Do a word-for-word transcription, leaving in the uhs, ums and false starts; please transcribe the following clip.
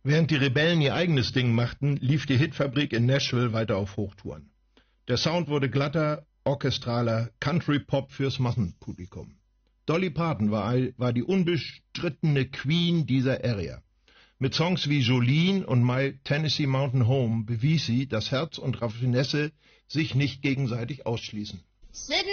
Während die Rebellen ihr eigenes Ding machten, lief die Hitfabrik in Nashville weiter auf Hochtouren. Der Sound wurde glatter, orchestraler Country-Pop fürs Massenpublikum. Dolly Parton war, war die unbestrittene Queen dieser Area. Mit Songs wie Jolene und My Tennessee Mountain Home bewies sie, dass Herz und Raffinesse sich nicht gegenseitig ausschließen. Sitting